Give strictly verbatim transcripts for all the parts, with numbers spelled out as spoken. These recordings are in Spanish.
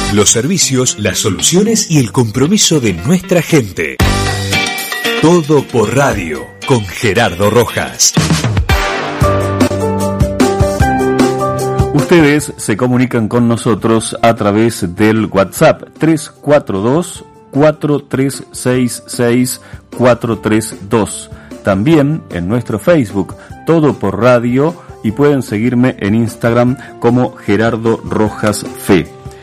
Los servicios, las soluciones y el compromiso de nuestra gente. Todo por radio, con Gerardo Rojas. Ustedes se comunican con nosotros a través del WhatsApp tres cuatro dos, cuatro tres seis seis, cuatro tres dos. También en nuestro Facebook, Todo por Radio, y pueden seguirme en Instagram como Gerardo Rojas Fe.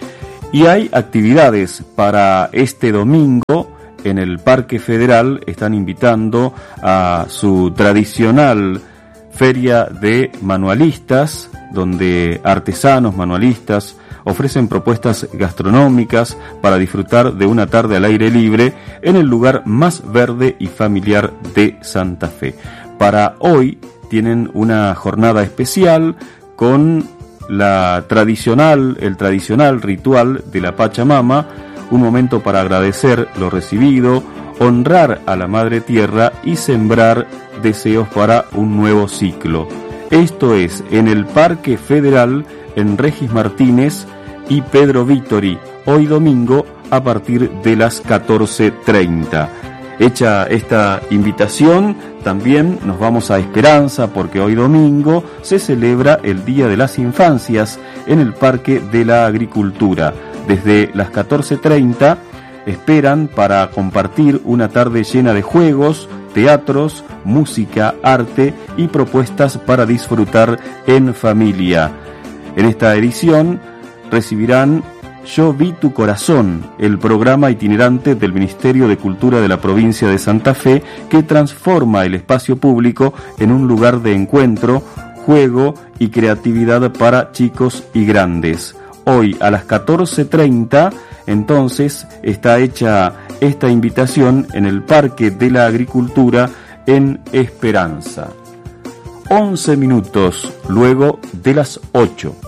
Y hay actividades para este domingo en el Parque Federal. Están invitando a su tradicional feria de manualistas, donde artesanos manualistas ofrecen propuestas gastronómicas para disfrutar de una tarde al aire libre en el lugar más verde y familiar de Santa Fe. Para hoy tienen una jornada especial con la tradicional, el tradicional ritual de la Pachamama, un momento para agradecer lo recibido, honrar a la Madre Tierra y sembrar deseos para un nuevo ciclo. Esto es en el Parque Federal, en Regis Martínez y Pedro Vittori, hoy domingo a partir de las catorce treinta. Hecha esta invitación, también nos vamos a Esperanza, porque hoy domingo se celebra el Día de las Infancias en el Parque de la Agricultura. Desde las catorce treinta esperan para compartir una tarde llena de juegos, teatros, música, arte y propuestas para disfrutar en familia. En esta edición recibirán Yo vi tu corazón, el programa itinerante del Ministerio de Cultura de la provincia de Santa Fe, que transforma el espacio público en un lugar de encuentro, juego y creatividad para chicos y grandes. Hoy a las catorce treinta, entonces, está hecha esta invitación en el Parque de la Agricultura en Esperanza. once minutos luego de las ocho.